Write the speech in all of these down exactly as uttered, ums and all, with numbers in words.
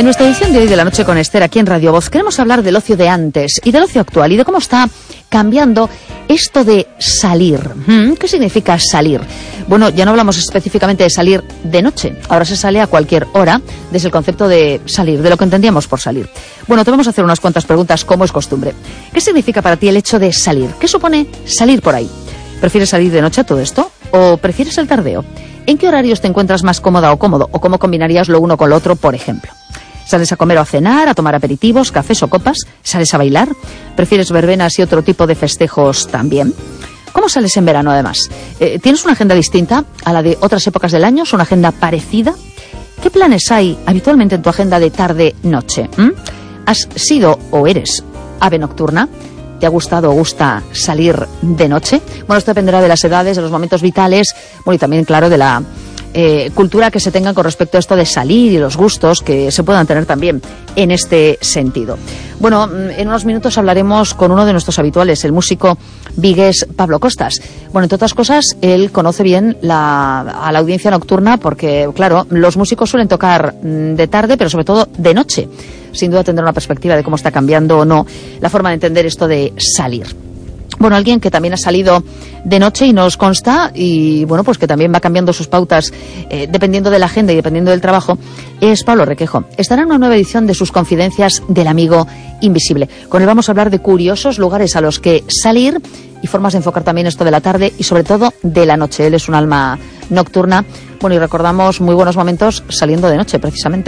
En nuestra edición de hoy de La Noche con Esther, aquí en Radio Voz, queremos hablar del ocio de antes y del ocio actual y de cómo está cambiando esto de salir. ¿Qué significa salir? Bueno, ya no hablamos específicamente de salir de noche. Ahora se sale a cualquier hora desde el concepto de salir, de lo que entendíamos por salir. Bueno, te vamos a hacer unas cuantas preguntas, como es costumbre. ¿Qué significa para ti el hecho de salir? ¿Qué supone salir por ahí? ¿Prefieres salir de noche a todo esto? ¿O prefieres el tardeo? ¿En qué horarios te encuentras más cómoda o cómodo? ¿O cómo combinarías lo uno con lo otro, por ejemplo? ¿Sales a comer o a cenar, a tomar aperitivos, cafés o copas? ¿Sales a bailar? ¿Prefieres verbenas y otro tipo de festejos también? ¿Cómo sales en verano, además? Eh, ¿Tienes una agenda distinta a la de otras épocas del año? ¿Es una agenda parecida? ¿Qué planes hay habitualmente en tu agenda de tarde-noche? ¿Mm? ¿Has sido o eres ave nocturna? ¿Te ha gustado o gusta salir de noche? Bueno, esto dependerá de las edades, de los momentos vitales, bueno, y también, claro, de la eh, cultura que se tenga con respecto a esto de salir y los gustos que se puedan tener también en este sentido. Bueno, en unos minutos hablaremos con uno de nuestros habituales, el músico vigués Pablo Costas. Bueno, entre otras cosas, él conoce bien la, a la audiencia nocturna porque, claro, los músicos suelen tocar de tarde, pero sobre todo de noche. Sin duda tendrá una perspectiva de cómo está cambiando o no la forma de entender esto de salir. Bueno, alguien que también ha salido de noche y nos consta, y bueno, pues que también va cambiando sus pautas eh, dependiendo de la agenda y dependiendo del trabajo, es Pablo Requejo. Estará en una nueva edición de sus Confidencias del Amigo Invisible. Con él vamos a hablar de curiosos lugares a los que salir y formas de enfocar también esto de la tarde y sobre todo de la noche. Él es un alma nocturna. Bueno, y recordamos muy buenos momentos saliendo de noche, precisamente.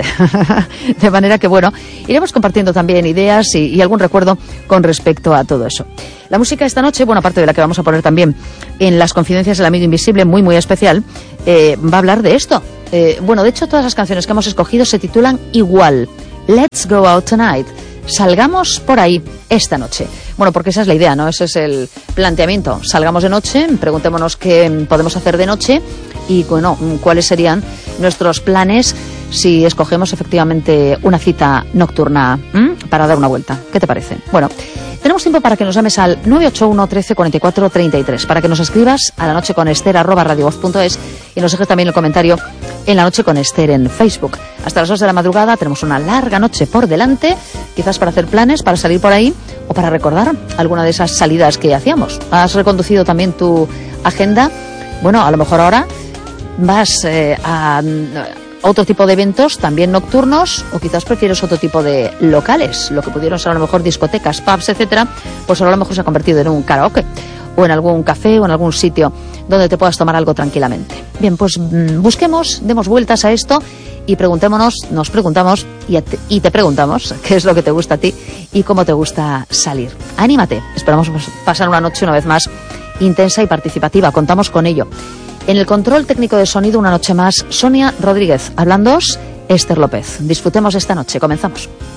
De manera que, bueno, iremos compartiendo también ideas y, y algún recuerdo con respecto a todo eso. La música esta noche, bueno, aparte de la que vamos a poner también en las Confidencias del Amigo Invisible, muy, muy especial, eh, va a hablar de esto. Eh, bueno, de hecho, todas las canciones que hemos escogido se titulan igual. Let's Go Out Tonight. Salgamos por ahí esta noche. Bueno, porque esa es la idea, ¿no? Ese es el planteamiento. Salgamos de noche, preguntémonos qué podemos hacer de noche y, bueno, cuáles serían nuestros planes si escogemos efectivamente una cita nocturna ¿m? para dar una vuelta. ¿Qué te parece? Bueno, tenemos tiempo para que nos llames al nueve ocho uno, trece, cuarenta y cuatro, treinta y tres, para que nos escribas a la noche con Esther arroba radiovoz punto es y nos dejes también el comentario en La Noche con Esther en Facebook. Hasta las dos de la madrugada tenemos una larga noche por delante, quizás para hacer planes, para salir por ahí o para recordar alguna de esas salidas que hacíamos. ¿Has reconducido también tu agenda? Bueno, a lo mejor ahora vas eh, a otro tipo de eventos, también nocturnos, o quizás prefieres otro tipo de locales, lo que pudieron ser a lo mejor discotecas, pubs, etcétera, pues ahora a lo mejor se ha convertido en un karaoke, o en algún café, o en algún sitio donde te puedas tomar algo tranquilamente. Bien, pues mmm, busquemos, demos vueltas a esto y preguntémonos, nos preguntamos y te, y te preguntamos qué es lo que te gusta a ti y cómo te gusta salir. Anímate, esperamos pasar una noche una vez más intensa y participativa, contamos con ello. En el control técnico de sonido, una noche más, Sonia Rodríguez. Hablándoos, Esther López. Disfrutemos esta noche. Comenzamos.